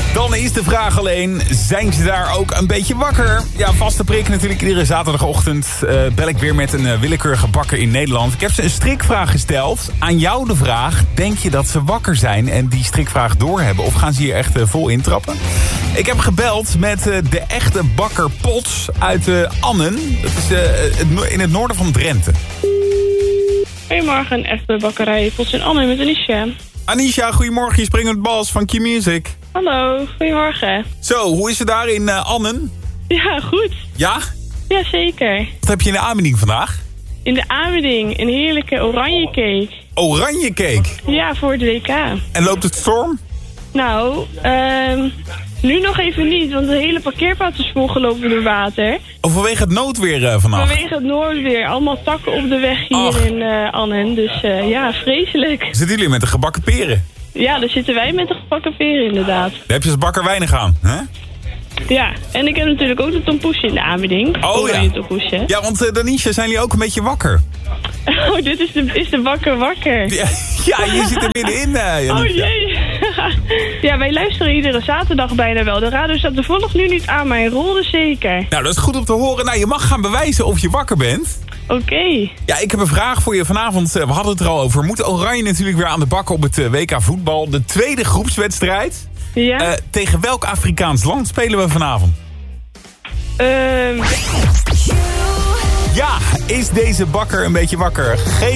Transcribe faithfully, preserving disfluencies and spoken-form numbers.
Dan is de vraag alleen, zijn ze daar ook een beetje wakker? Ja, vaste prik natuurlijk iedere zaterdagochtend. Uh, bel ik weer met een uh, willekeurige bakker in Nederland. Ik heb ze een strikvraag gesteld. Aan jou de vraag, denk je dat ze wakker zijn en die strikvraag doorhebben? Of gaan ze hier echt uh, vol intrappen? Ik heb gebeld met uh, de echte bakker Pots uit uh, Annen. Dat is uh, het, in het noorden van Drenthe. Goedemorgen, echte bakkerij Pots in Annen met Anisha. Anisha, goedemorgen. Je springt met Bas van Key Music. Hallo, goedemorgen. Zo, hoe is het daar in uh, Annen? Ja, goed. Ja? Jazeker. Wat heb je in de aanbieding vandaag? In de aanbieding een heerlijke oranje cake. Oranje cake? Ja, voor het W K. En loopt het storm? Nou, um, nu nog even niet, want de hele parkeerplaats is volgelopen door water. Of vanwege het noodweer uh, vannacht? Vanwege het noodweer. Allemaal takken op de weg hier Ach. in uh, Annen. Dus uh, ja, vreselijk. Zitten jullie met de gebakken peren? Ja, daar zitten wij met de gebakken peren inderdaad. Daar heb je als bakker weinig aan, hè? Ja, en ik heb natuurlijk ook de tompoesje in de aanbieding. Oh ja. Tompoesje. Ja, want uh, Danisha, zijn jullie ook een beetje wakker? Oh, dit is de, is de bakker wakker. Ja, ja, je zit er middenin. Uh, oh jee. Ja, wij luisteren iedere zaterdag bijna wel. De radio staat toevallig nu niet aan, maar hij rolde zeker. Nou, dat is goed om te horen. Nou, je mag gaan bewijzen of je wakker bent. Oké. Okay. Ja, ik heb een vraag voor je vanavond. We hadden het er al over. Moet Oranje natuurlijk weer aan de bak op het W K voetbal? De tweede groepswedstrijd. Ja. Uh, tegen welk Afrikaans land spelen we vanavond? Um... Ja, is deze bakker een beetje wakker? Geef